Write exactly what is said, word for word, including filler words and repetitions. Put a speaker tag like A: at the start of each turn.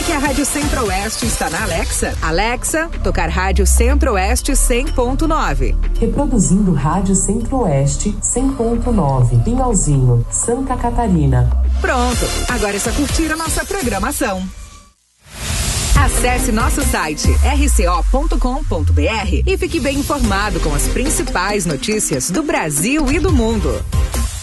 A: que a Rádio Centro-Oeste está na Alexa? Alexa, tocar Rádio Centro-Oeste cem ponto nove.
B: Reproduzindo Rádio Centro-Oeste cem ponto nove. Pinhalzinho, Santa Catarina.
A: Pronto, agora é só curtir a nossa programação. Acesse nosso site r c o ponto com ponto b r e fique bem informado com as principais notícias do Brasil e do mundo.